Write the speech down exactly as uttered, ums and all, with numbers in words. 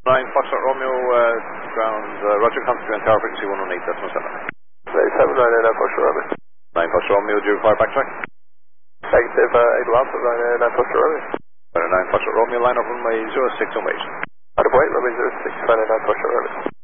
nine Foxtrot Romeo, uh, ground, uh, Roger, contact and tower frequency one one eight, that's one seven. seven nine nine Foxtrot Romeo. nine Foxtrot Romeo, do you require backtrack? Negative, uh, eight Alpha, nine nine Foxtrot Romeo. nine Foxtrot Romeo, line up runway zero six on wait. Out of weight, runway zero six, nine nine Foxtrot Romeo.